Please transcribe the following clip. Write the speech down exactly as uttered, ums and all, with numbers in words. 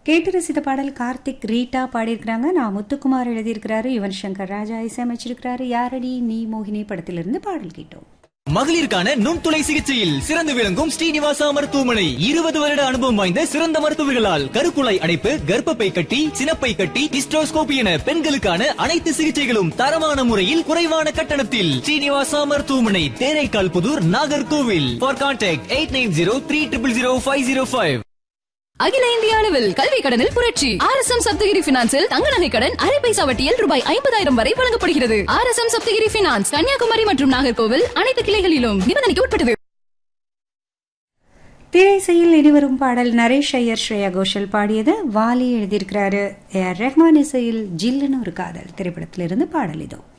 கேட்டு ரசித்த பாடல் கார்த்திக் ரீட்டா பாடியிருக்கிறாங்க. நான் முத்துக்குமார் எழுதியிருக்கிறாரு, யுவன் சங்கர் ராஜா இசையமைச்சிருக்கிறாரு. யாரடி நீ மோகினி படத்திலிருந்து பாடல் கேட்டோம். மகளிருக்கான நுண்துளை சிகிச்சையில் சிறந்து விளங்கும் ஸ்ரீனிவாசா மருத்துவமனை இருபது வருட அனுபவம் வாய்ந்த சிறந்த மருத்துவர்களால் கருக்குழாய் அடைப்பு, கர்ப்பப்பை கட்டி, சினப்பை கட்டி, ஹிஸ்டோஸ்கோபி என பெண்களுக்கான அனைத்து சிகிச்சைகளும் தரமான முறையில் குறைவான கட்டணத்தில். ஸ்ரீனிவாசா மருத்துவமனை, Theraikkal Pudur, Nagercoil. For contact eight nine zero three triple zero five zero five. அகில இந்திய அளவில் கல்வி கடனில் புரட்சி. ஆர் எஸ் எம் சப்தகிரி பினான்சில் தங்க நகை கடன் அரை பைசா வட்டியில் ரூபாய் ஐம்பதாயிரம் வரை வழங்கப்படுகிறது. R S M Saptagiri finance, Kanyakumari மற்றும் நாகர்கோவில் அனைத்து கிளைகளிலும். நிபந்தனைக்கு உட்பட்டது. திரைசையில் இனிவரும் பாடல் நரேஷ் ஐயர், ஸ்ரேயா கோஷல் பாடியது. வாலி எழுதியிருக்கிறாரு. ஏ ஆர் ரஹ்மான் இசையில் ஜில்லுன்னு ஒரு காதல் திரைப்படத்திலிருந்து பாடல் இதோ.